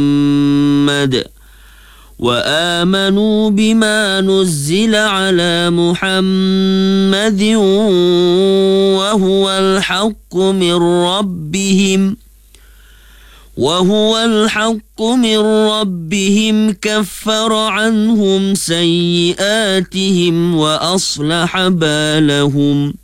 وآمنوا بما نزل على محمد وهو الحق من ربهم كفر عنهم سيئاتهم وأصلح بالهم